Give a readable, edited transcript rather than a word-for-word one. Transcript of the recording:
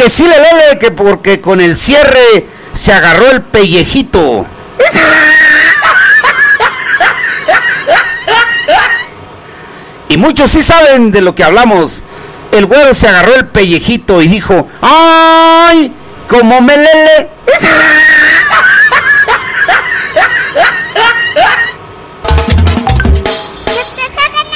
que sí le lele, que porque con el cierre se agarró el pellejito. Y muchos sí saben de lo que hablamos. El güero se agarró el pellejito y dijo: ¡ay! ¡Como me lele!